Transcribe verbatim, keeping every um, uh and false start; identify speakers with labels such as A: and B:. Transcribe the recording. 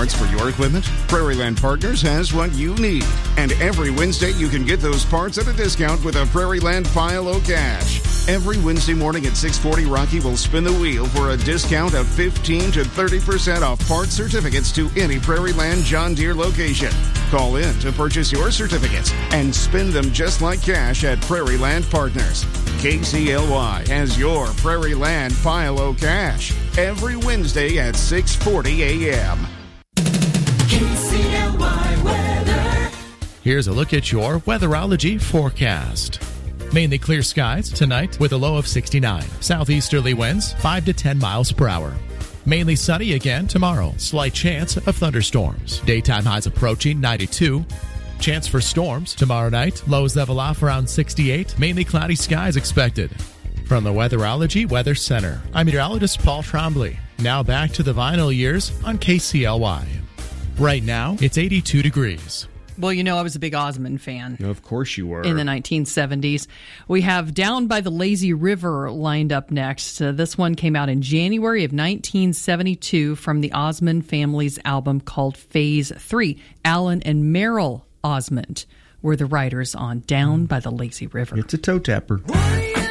A: parts for your equipment? Prairie Land Partners has what you need. And every Wednesday, you can get those parts at a discount with a Prairie Land Pile O Cash. Every Wednesday morning at six forty, Rocky will spin the wheel for a discount of fifteen to thirty percent off parts certificates to any Prairie Land John Deere location. Call in to purchase your certificates and spend them just like cash at Prairie Land Partners. K C L Y has your Prairie Land Pile O Cash every Wednesday at six forty a.m.
B: K C L Y weather.
C: Here's a look at your weatherology forecast. Mainly clear skies tonight with a low of sixty-nine. Southeasterly winds five to ten miles per hour. Mainly sunny again tomorrow. Slight chance of thunderstorms. Daytime highs approaching ninety-two. Chance for storms tomorrow night. Lows level off around sixty-eight. Mainly cloudy skies expected. From the Weatherology Weather Center, I'm meteorologist Paul Trombley. Now back to the vinyl years on K C L Y. Right now, it's eighty-two degrees.
D: Well, you know, I was a big Osmond fan.
E: Of course you were.
D: In the nineteen seventies. We have Down by the Lazy River lined up next. Uh, this one came out in January of nineteen seventy-two from the Osmond family's album called Phase three. Alan and Merrill Osmond were the writers on Down by the Lazy River.
E: It's a toe tapper.
B: Warrior.